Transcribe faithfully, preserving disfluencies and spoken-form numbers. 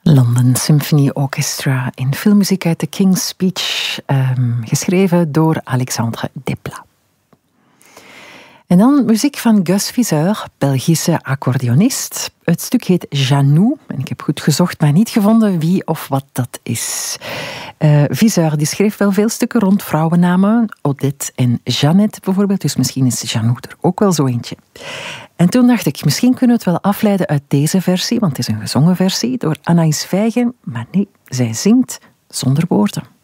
London Symphony Orchestra in filmmuziek uit The King's Speech, um, geschreven door Alexandre Desplat. En dan muziek van Gus Viseur, Belgische accordeonist. Het stuk heet Janou. En ik heb goed gezocht, maar niet gevonden wie of wat dat is. Uh, Viseur die schreef wel veel stukken rond vrouwennamen. Odette en Jeannette bijvoorbeeld. Dus misschien is Janou er ook wel zo eentje. En toen dacht ik, misschien kunnen we het wel afleiden uit deze versie. Want het is een gezongen versie door Anaïs Vijgen. Maar nee, zij zingt zonder woorden.